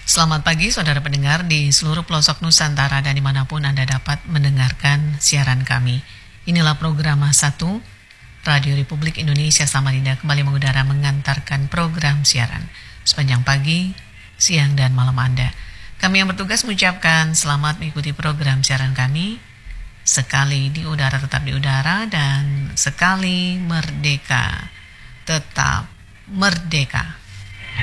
Selamat pagi saudara pendengar di seluruh pelosok Nusantara dan dimanapun Anda dapat mendengarkan siaran kami. Inilah program 1 Radio Republik Indonesia Samarinda kembali mengudara mengantarkan program siaran sepanjang pagi, siang dan malam Anda. Kami yang bertugas mengucapkan selamat mengikuti program siaran kami. Sekali di udara tetap di udara dan sekali merdeka tetap merdeka.